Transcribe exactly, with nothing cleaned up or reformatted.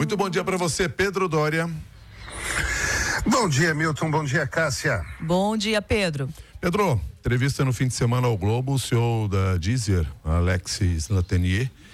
Muito bom dia para você, Pedro Doria. Bom dia, Milton. Bom dia, Cássia. Bom dia, Pedro. Pedro, entrevista no fim de semana ao Globo, o C E O da Deezer, Alexis Latenier,